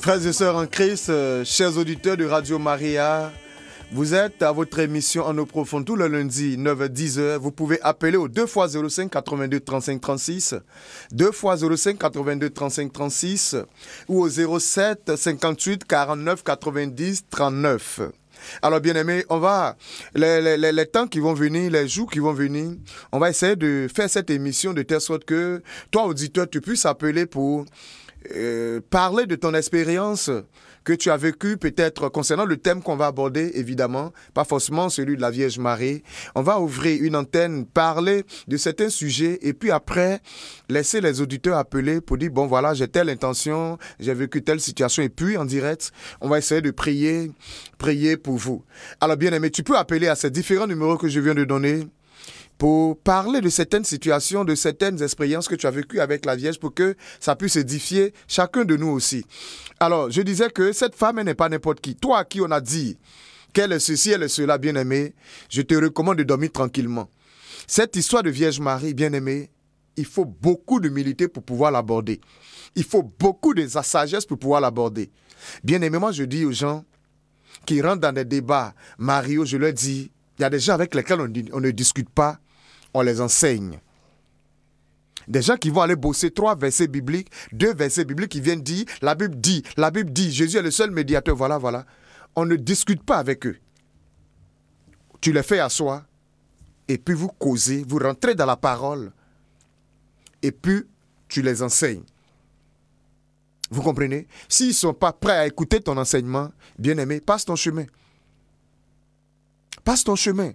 Frères et sœurs en Christ, chers auditeurs de Radio Maria, vous êtes à votre émission En eau profonde tout le lundi 9h-10h. Vous pouvez appeler au 2x05 82 35 36, 2x05 82 35 36 ou au 07 58 49 90 39. Alors bien aimés, on va, les temps qui vont venir, les jours qui vont venir, on va essayer de faire cette émission de telle sorte que toi auditeur, tu puisses appeler pour parler de ton expérience que tu as vécue peut-être concernant le thème qu'on va aborder, évidemment, pas forcément celui de la Vierge Marie. On va ouvrir une antenne, parler de certains sujets et puis après, laisser les auditeurs appeler pour dire, bon voilà, j'ai telle intention, j'ai vécu telle situation et puis en direct, on va essayer de prier pour vous. Alors bien aimé, tu peux appeler à ces différents numéros que je viens de donner pour parler de certaines situations, de certaines expériences que tu as vécues avec la Vierge pour que ça puisse édifier chacun de nous aussi. Alors, je disais que cette femme, elle n'est pas n'importe qui. Toi à qui on a dit qu'elle est ceci, elle est cela, bien-aimé, je te recommande de dormir tranquillement. Cette histoire de Vierge Marie, bien-aimé, il faut beaucoup d'humilité pour pouvoir l'aborder. Il faut beaucoup de sagesse pour pouvoir l'aborder. Bien-aimé, moi je dis aux gens qui rentrent dans des débats, Mario, je leur dis, il y a des gens avec lesquels on ne discute pas, on les enseigne. Des gens qui vont aller bosser 3 versets bibliques, 2 versets bibliques qui viennent dire, la Bible dit, Jésus est le seul médiateur, voilà. On ne discute pas avec eux. Tu les fais asseoir, et puis vous causez, vous rentrez dans la parole, et puis tu les enseignes. Vous comprenez? S'ils ne sont pas prêts à écouter ton enseignement, bien-aimé, passe ton chemin. Passe ton chemin.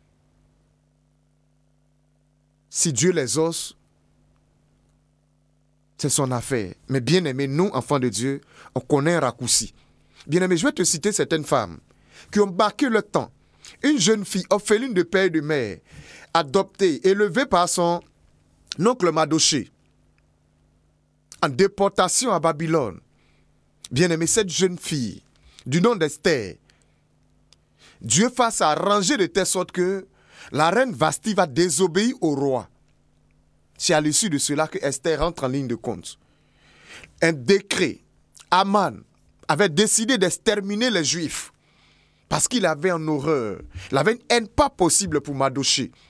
Si Dieu les ose, c'est son affaire. Mais bien aimé, nous, enfants de Dieu, on connaît un raccourci. Bien aimé, je vais te citer certaines femmes qui ont marqué le temps. Une jeune fille, orpheline de père et de mère, adoptée, élevée par son oncle Madoché, en déportation à Babylone. Bien aimé, cette jeune fille, du nom d'Esther, Dieu fasse arranger de telle sorte que la reine Vasti va désobéir au roi. C'est à l'issue de cela que Esther rentre en ligne de compte. Un décret, Aman avait décidé d'exterminer les Juifs parce qu'il avait en horreur, il avait une haine pas possible pour Madoché.